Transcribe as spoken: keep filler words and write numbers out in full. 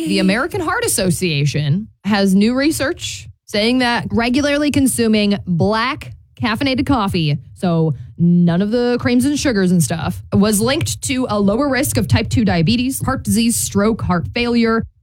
The American Heart Association has new research saying that regularly consuming black caffeinated coffee, so none of the creams and sugars and stuff, was linked to a lower risk of type two diabetes, heart disease, stroke, heart failure,